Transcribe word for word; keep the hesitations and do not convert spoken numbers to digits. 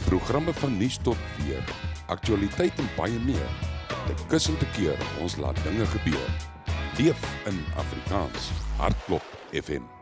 Programme van nuus tot weer, aktualiteit en baie meer. Dit kussend te keer, ons laat dinge gebeur. Leef in Afrikaans, Hartklop F M.